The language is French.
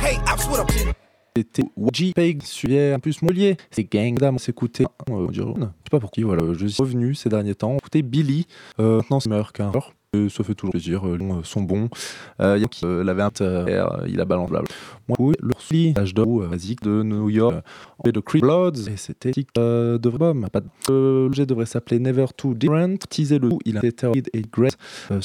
Hey, ops, what up, G? C'était JPEG sur plus Molière, c'est Gangnam, s'écouter je sais pas pour qui, voilà, je suis revenu ces derniers temps, écoutez Billy, maintenant c'est meilleur qu'un jour. Ça fait toujours plaisir, les gens sont bons. Il y a qui l'avait il a balancé. Moi, l'oursulie, l'âge d'or basique de New York, de Creep Bloods, et c'était de Bom. L'objet devrait s'appeler Never Too Different. Teaser le coup, il a été et Grace